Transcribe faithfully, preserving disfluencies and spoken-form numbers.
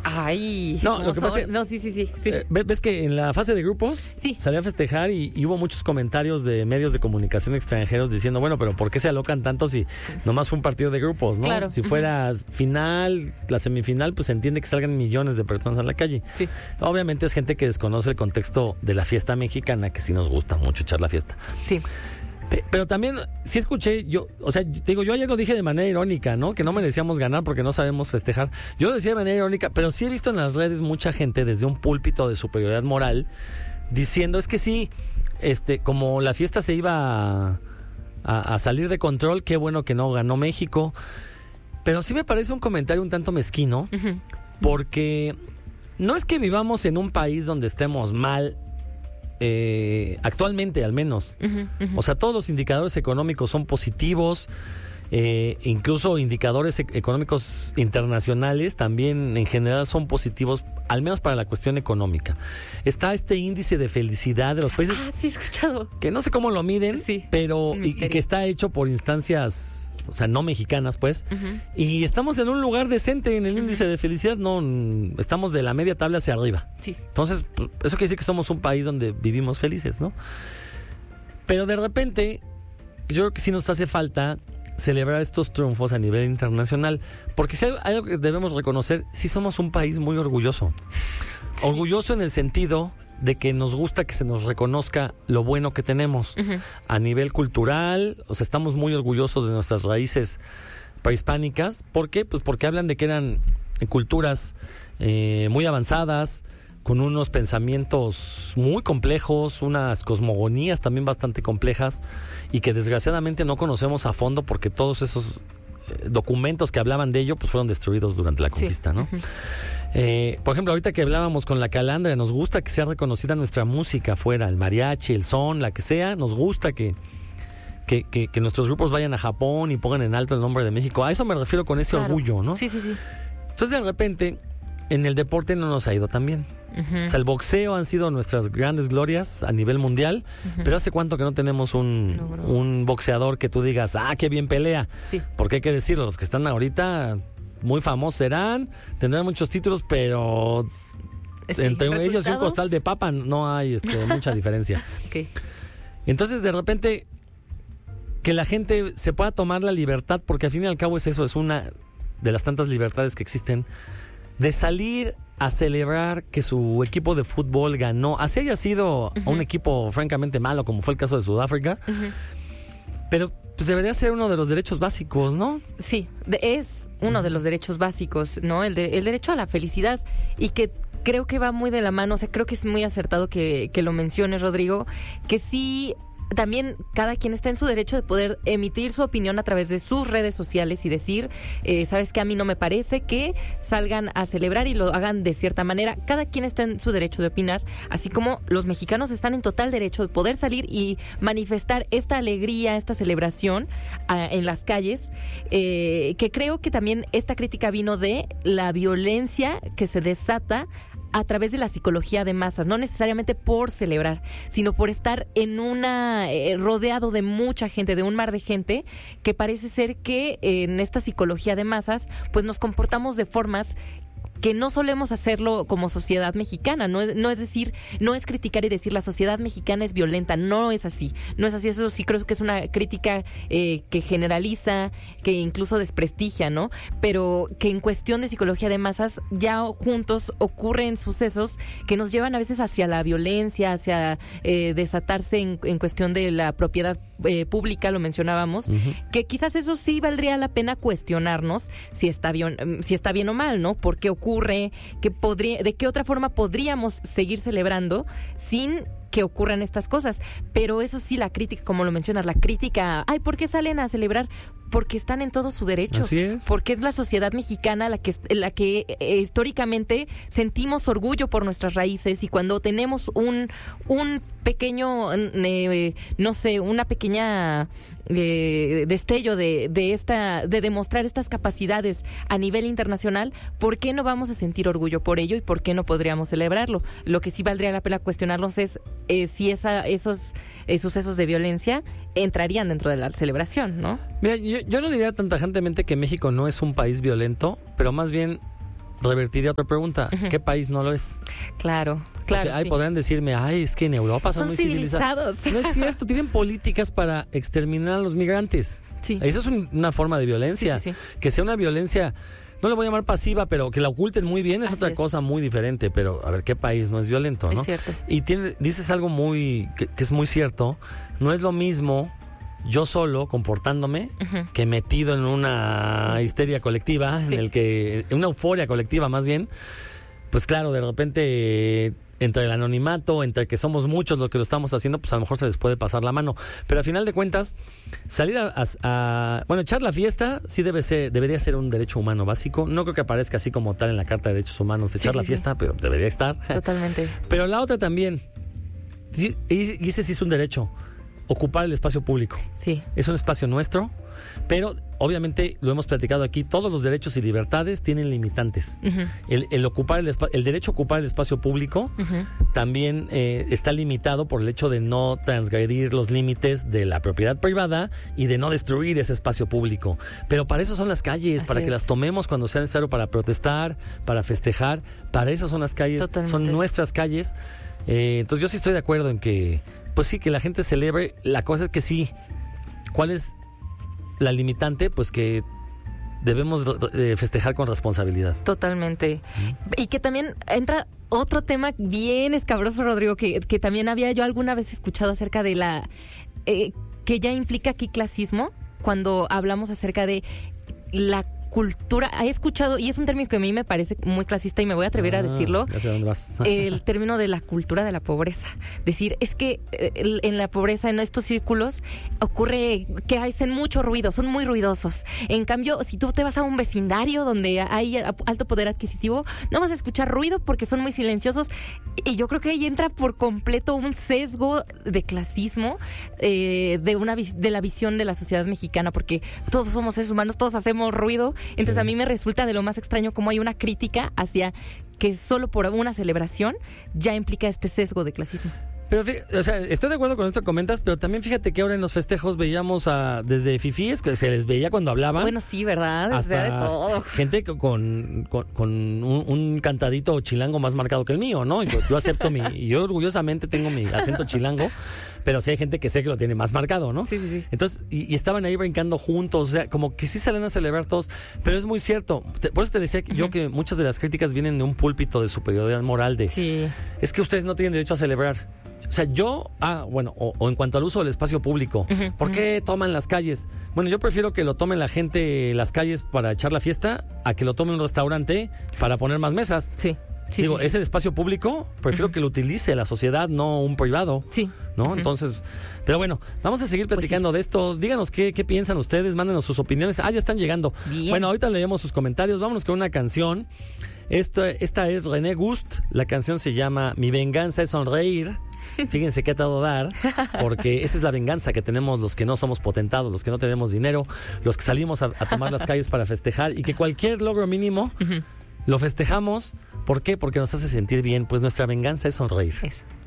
Ay, No, no, lo que pasa son- es que- no, sí, sí, sí. sí. Eh, ¿ves, ves que en la fase de grupos Sí. salía a festejar y, y hubo muchos comentarios de medios de comunicación extranjeros diciendo, bueno, pero ¿por qué se alocan tanto si nomás fue un partido de grupos, ¿no? Claro. Si fuera final, la semifinal, pues se entiende que salgan millones de personas a la calle. Sí. Obviamente es gente que desconoce el contexto de la fiesta mexicana, que sí nos gusta mucho echar la fiesta. Sí. Pe- Pero también, sí escuché, yo, o sea, te digo, yo ayer lo dije de manera irónica, ¿no? Que no merecíamos ganar porque no sabemos festejar. Yo lo decía de manera irónica, pero sí he visto en las redes mucha gente desde un púlpito de superioridad moral diciendo, es que sí, este, como la fiesta se iba a, a- a salir de control, qué bueno que no ganó México. Pero sí me parece un comentario un tanto mezquino, Ujú. porque no es que vivamos en un país donde estemos mal, eh, actualmente al menos. Ujú, ujú. O sea, todos los indicadores económicos son positivos, eh, incluso indicadores e- económicos internacionales también en general son positivos, al menos para la cuestión económica. Está este índice de felicidad de los países Ah, sí, he escuchado. que no sé cómo lo miden, Sí, pero es un y, y misterio. que está hecho por instancias, o sea, no mexicanas, pues. Ujú. Y estamos en un lugar decente en el índice de felicidad, no, mm, estamos de la media tabla hacia arriba. Sí. Entonces, pues, eso quiere decir que somos un país donde vivimos felices, ¿no? Pero de repente, yo creo que sí nos hace falta celebrar estos triunfos a nivel internacional, porque si hay hay algo que debemos reconocer, sí somos un país muy orgulloso. Orgulloso en el sentido de que nos gusta que se nos reconozca lo bueno que tenemos Ujú. a nivel cultural, o sea, estamos muy orgullosos de nuestras raíces prehispánicas. ¿Por qué? Pues porque hablan de que eran culturas eh, muy avanzadas, con unos pensamientos muy complejos, unas cosmogonías también bastante complejas, y que desgraciadamente no conocemos a fondo porque todos esos eh, documentos que hablaban de ello pues fueron destruidos durante la Sí. conquista, ¿no? Ujú. Eh, por ejemplo, ahorita que hablábamos con la calandra, nos gusta que sea reconocida nuestra música afuera, el mariachi, el son, la que sea, nos gusta que, que, que, que nuestros grupos vayan a Japón y pongan en alto el nombre de México. A eso me refiero con ese Claro. orgullo, ¿no? Sí, sí, sí. Entonces, de repente, en el deporte no nos ha ido tan bien. Ujú. O sea, el boxeo han sido nuestras grandes glorias a nivel mundial, Ujú. pero ¿hace cuánto que no tenemos un, Logro. un boxeador que tú digas, ah, qué bien pelea? Sí. Porque hay que decirlo, los que están ahorita muy famosos serán, tendrán muchos títulos, pero Sí. entre ellos y un ¿Resultados? costal de papa no hay este, mucha diferencia. Ok. Entonces, de repente, que la gente se pueda tomar la libertad, porque al fin y al cabo es eso, es una de las tantas libertades que existen, de salir a celebrar que su equipo de fútbol ganó, así haya sido Ujú. un equipo francamente malo, como fue el caso de Sudáfrica, Ujú. pero pues debería ser uno de los derechos básicos, ¿no? Sí, de- es uno de los derechos básicos, ¿no? El, de- el derecho a la felicidad, y que creo que va muy de la mano, o sea, creo que es muy acertado que, que lo menciones, Rodrigo, que sí, también cada quien está en su derecho de poder emitir su opinión a través de sus redes sociales y decir, eh, sabes que a mí no me parece que salgan a celebrar y lo hagan de cierta manera. Cada quien está en su derecho de opinar, así como los mexicanos están en total derecho de poder salir y manifestar esta alegría, esta celebración ah, en las calles, eh, que creo que también esta crítica vino de la violencia que se desata a través de la psicología de masas, no necesariamente por celebrar, sino por estar en una eh, rodeado de mucha gente, de un mar de gente, que parece ser que eh, en esta psicología de masas, pues nos comportamos de formas que no solemos hacerlo como sociedad mexicana, no es, no es decir, no es criticar y decir la sociedad mexicana es violenta, no es así, no es así, eso sí creo que es una crítica eh, que generaliza, que incluso desprestigia, ¿no? Pero que en cuestión de psicología de masas ya juntos ocurren sucesos que nos llevan a veces hacia la violencia, hacia eh, desatarse en, en cuestión de la propiedad eh, pública, lo mencionábamos, Ujú. que quizás eso sí valdría la pena cuestionarnos si está bien, si está bien o mal, ¿no? ¿Por qué ocurre? ¿Qué podría, de qué otra forma podríamos seguir celebrando sin que ocurran estas cosas? Pero eso sí, la crítica, como lo mencionas, la crítica, ay, ¿por qué salen a celebrar? Porque están en todo su derecho. Así es. Porque es la sociedad mexicana la que, la que eh, históricamente sentimos orgullo por nuestras raíces, y cuando tenemos un, un pequeño, eh, no sé, una pequeña eh, destello de, de esta, de demostrar estas capacidades a nivel internacional, ¿por qué no vamos a sentir orgullo por ello y por qué no podríamos celebrarlo? Lo que sí valdría la pena cuestionarnos es eh, si esa, esos eh, sucesos de violencia entrarían dentro de la celebración, ¿no? Mira, yo, yo no diría tan tajantemente que México no es un país violento, pero más bien revertiría otra pregunta. Uh-huh. ¿Qué país no lo es? Claro, claro. Porque, ay, sí. podrían decirme, ay, es que en Europa son, son muy civilizados. civilizados. No es cierto, tienen políticas para exterminar a los migrantes. Sí. Eso es un, una forma de violencia. Sí, sí, sí. Que sea una violencia, no le voy a llamar pasiva, pero que la oculten muy bien es Así otra es. cosa muy diferente. Pero, a ver, ¿qué país no es violento, no? Es cierto. Y tiene, dices algo muy, que, que es muy cierto. No es lo mismo yo solo comportándome uh-huh. que metido en una histeria colectiva, sí. en el que, en una euforia colectiva más bien. Pues claro, de repente, entre el anonimato, entre que somos muchos los que lo estamos haciendo, pues a lo mejor se les puede pasar la mano. Pero al final de cuentas, salir a, a, a bueno, echar la fiesta sí debe ser, debería ser un derecho humano básico. No creo que aparezca así como tal en la Carta de Derechos Humanos, echar sí, la sí, fiesta, sí. pero debería estar. Totalmente. Pero la otra también, y, y ese sí es un derecho, ocupar el espacio público. Sí. Es un espacio nuestro, pero obviamente lo hemos platicado aquí, todos los derechos y libertades tienen limitantes. Uh-huh. El, el ocupar el, espa- el derecho a ocupar el espacio público uh-huh. también eh, está limitado por el hecho de no transgredir los límites de la propiedad privada y de no destruir ese espacio público. Pero para eso son las calles, Así para es. que las tomemos cuando sea necesario, para protestar, para festejar. Para eso son las calles, Totalmente. Son nuestras calles. Eh, entonces yo sí estoy de acuerdo en que, pues sí, que la gente celebre. La cosa es que sí, ¿cuál es la limitante? Pues que debemos eh, festejar con responsabilidad. Totalmente. ¿Mm? Y que también entra otro tema bien escabroso, Rodrigo, que, que también había yo alguna vez escuchado acerca de la... Eh, que ya implica aquí clasismo, cuando hablamos acerca de la cultura. He escuchado, y es un término que a mí me parece muy clasista y me voy a atrever ah, a decirlo, ya sé dónde vas. el término de la cultura de la pobreza. Decir, es que eh, en la pobreza, en estos círculos, ocurre que hacen mucho ruido, son muy ruidosos. En cambio, si tú te vas a un vecindario donde hay alto poder adquisitivo, no vas a escuchar ruido porque son muy silenciosos. Y yo creo que ahí entra por completo un sesgo de clasismo eh, de, una, de la visión de la sociedad mexicana, porque todos somos seres humanos, todos hacemos ruido. Entonces sí. A mí me resulta de lo más extraño cómo hay una crítica hacia que solo por una celebración ya implica este sesgo de clasismo. Pero, o sea, estoy de acuerdo con esto que comentas, pero también fíjate que ahora en los festejos veíamos a, desde fifíes, que se les veía cuando hablaban. Bueno, sí, ¿verdad? Hasta o sea, de todo. Gente con, con, con un, un cantadito chilango más marcado que el mío, ¿no? Yo, yo acepto mi, y yo orgullosamente tengo mi acento chilango, pero sí hay gente que sé que lo tiene más marcado, ¿no? Sí, sí, sí. Entonces, y, y estaban ahí brincando juntos, o sea, como que sí salen a celebrar todos, pero es muy cierto. Te, por eso te decía que uh-huh. yo que muchas de las críticas vienen de un púlpito de superioridad moral, de sí. es que ustedes no tienen derecho a celebrar. O sea, yo, ah, bueno, o, o en cuanto al uso del espacio público, uh-huh, ¿por qué uh-huh. toman las calles? Bueno, yo prefiero que lo tomen la gente las calles para echar la fiesta a que lo tome un restaurante para poner más mesas. Sí. Sí, Digo, sí, sí. es el espacio público, prefiero uh-huh. que lo utilice la sociedad, no un privado. Sí. ¿No? Uh-huh. Entonces, pero bueno, vamos a seguir platicando pues sí. de esto. Díganos qué, qué piensan ustedes, mándenos sus opiniones. Ah, ya están llegando. Bien. Bueno, ahorita leemos sus comentarios. Vámonos con una canción. Esta, esta es René Gust. La canción se llama Mi venganza es sonreír. Fíjense qué atado dar, porque esa es la venganza que tenemos los que no somos potentados, los que no tenemos dinero, los que salimos a, a tomar las calles para festejar y que cualquier logro mínimo uh-huh. lo festejamos. ¿Por qué? Porque nos hace sentir bien, pues nuestra venganza es sonreír. Eso.